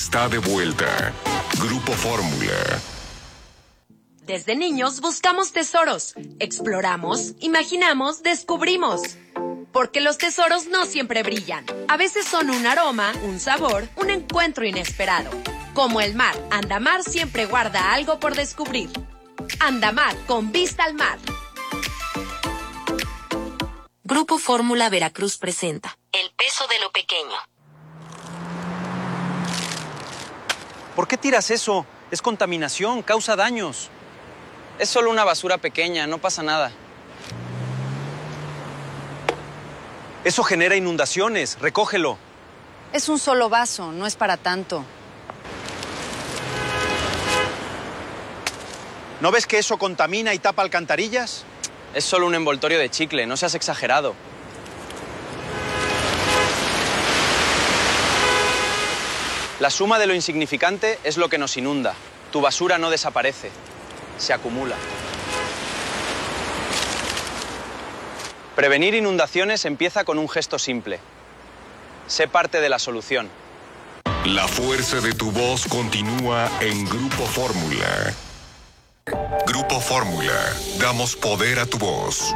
está de vuelta. Grupo Fórmula. Desde niños buscamos tesoros, exploramos, imaginamos, descubrimos. Porque los tesoros no siempre brillan. A veces son un aroma, un sabor, un encuentro inesperado. Como el mar, Andamar siempre guarda algo por descubrir. Andamar, con vista al mar. Grupo Fórmula Veracruz presenta El peso de lo pequeño. ¿Por qué tiras eso? Es contaminación, causa daños. Es solo una basura pequeña, no pasa nada. Eso genera inundaciones, recógelo. Es un solo vaso, no es para tanto. ¿No ves que eso contamina y tapa alcantarillas? Es solo un envoltorio de chicle, no seas exagerado. La suma de lo insignificante es lo que nos inunda. Tu basura no desaparece, se acumula. Prevenir inundaciones empieza con un gesto simple. Sé parte de la solución. La fuerza de tu voz continúa en Grupo Fórmula. Grupo Fórmula. Damos poder a tu voz.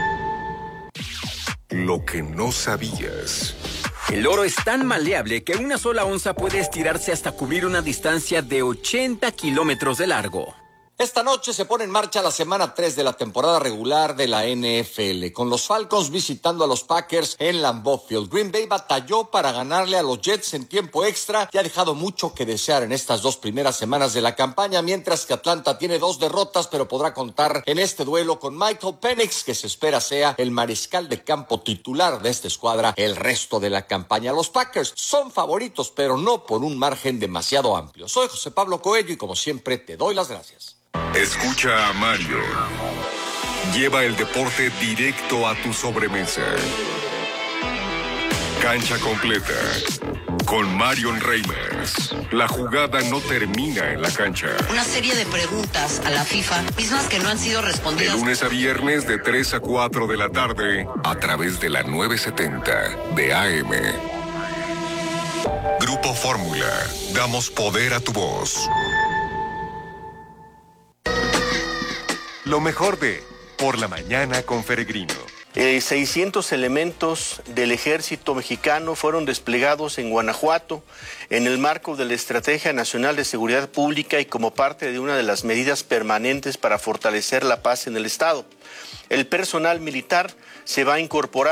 Lo que no sabías. El oro es tan maleable que una sola onza puede estirarse hasta cubrir una distancia de 80 kilómetros de largo. Esta noche se pone en marcha la semana 3 de la temporada regular de la NFL, con los Falcons visitando a los Packers en Lambeau Field. Green Bay batalló para ganarle a los Jets en tiempo extra y ha dejado mucho que desear en estas 2 primeras semanas de la campaña, mientras que Atlanta tiene 2 derrotas, pero podrá contar en este duelo con Michael Penix, que se espera sea el mariscal de campo titular de esta escuadra el resto de la campaña. Los Packers son favoritos, pero no por un margen demasiado amplio. Soy José Pablo Coello y como siempre te doy las gracias. Escucha a Mario. Lleva el deporte directo a tu sobremesa. Cancha completa. Con Marion Reimers. La jugada no termina en la cancha. Una serie de preguntas a la FIFA, mismas que no han sido De respondidas. lunes a viernes de 3 a 4 de la tarde a través de la 970 de AM. Grupo Fórmula. Damos poder a tu voz. Lo mejor de Por la Mañana con Peregrino. 600 elementos del ejército mexicano fueron desplegados en Guanajuato en el marco de la Estrategia Nacional de Seguridad Pública y como parte de una de las medidas permanentes para fortalecer la paz en el Estado. El personal militar se va a incorporar